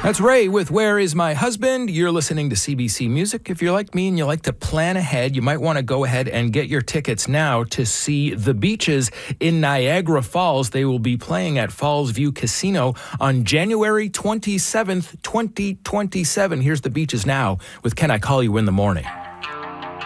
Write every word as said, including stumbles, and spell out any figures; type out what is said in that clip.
That's Ray with Where Is My Husband? You're listening to C B C Music. If you're like me and you like to plan ahead, you might want to go ahead and get your tickets now to see The Beaches in Niagara Falls. They will be playing at Falls View Casino on January twenty-seventh, twenty twenty-seven. Here's The Beaches now with Can I Call You in the Morning?